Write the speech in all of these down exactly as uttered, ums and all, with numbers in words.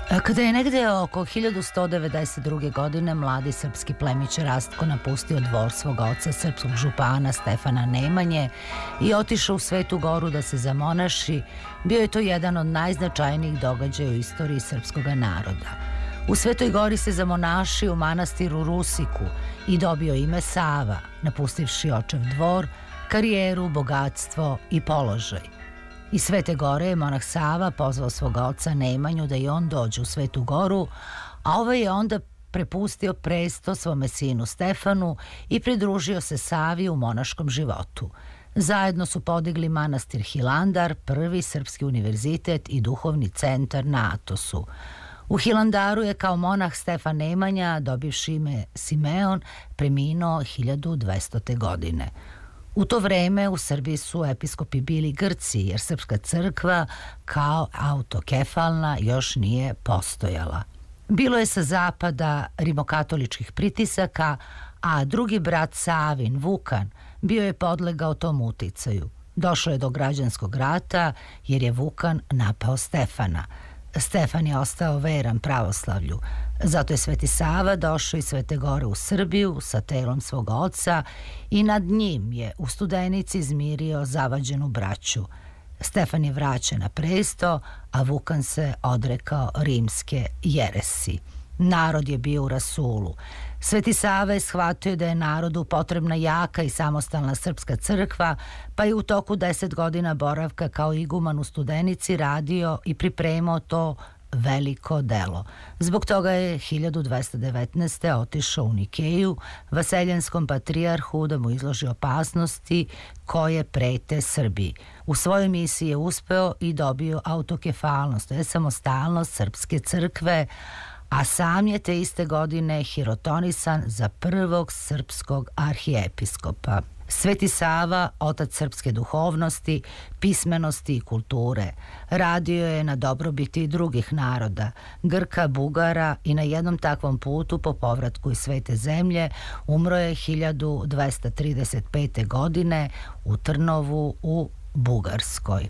Kada je negde oko hiljadu sto devedeset druge. godine mladi srpski plemić Rastko napustio dvor svog oca, srpskog župana Stefana Nemanje, i otišao u Svetu Goru da se zamonaši, bio je to jedan od najznačajnijih događaja u istoriji srpskog naroda. U Svetoj Gori se zamonašio u manastiru Rusiku i dobio ime Sava, napustivši očev dvor, karijeru, bogatstvo i položaj. Iz Svete Gore je monah Sava pozvao svog oca Nemanju da i on dođe u Svetu Goru, a ovaj je onda prepustio presto svome sinu Stefanu i pridružio se Savi u monaškom životu. Zajedno su podigli manastir Hilandar, prvi srpski univerzitet i duhovni centar na Atosu. U Hilandaru je kao monah Stefan Nemanja, dobivši ime Simeon, preminuo hiljadu dvestote. godine. U to vreme u Srbiji su episkopi bili Grci, jer srpska crkva kao autokefalna još nije postojala. Bilo je sa zapada rimokatoličkih pritisaka, a drugi brat Savin, Vukan, bio je podlegao tom uticaju. Došlo je do građanskog rata jer je Vukan napao Stefana. Stefan je ostao veran pravoslavlju. Zato je Sveti Sava došao iz Svete Gore u Srbiju sa telom svog oca i nad njim je u Studenici izmirio zavađenu braću. Stefan je vraćen na presto, a Vukan se odrekao rimske jeresi. Narod je bio u rasulu. Sveti Sava je shvatio da je narodu potrebna jaka i samostalna srpska crkva, pa je u toku deset godina boravka kao iguman u Studenici radio i pripremao to veliko delo. Zbog toga je hiljadu dvesta devetnaeste. otišao u Nikeju, vaseljenskom patrijarhu, da mu izloži opasnosti koje prete Srbiji. U svojoj misiji je uspeo i dobio autokefalnost, to je samostalnost srpske crkve, a sam je te iste godine hirotonisan za prvog srpskog arhijepiskopa. Sveti Sava, otac srpske duhovnosti, pismenosti i kulture, radio je na dobrobiti drugih naroda, Grka, Bugara, i na jednom takvom putu po povratku iz Svete zemlje umro je hiljadu dvesta trideset pete. godine u Trnovu u Bugarskoj.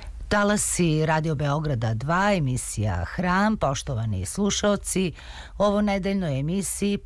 Talasi Radio Beograda dva, emisija Hram. Poštovani slušaoci, ovo nedeljnoj emisiji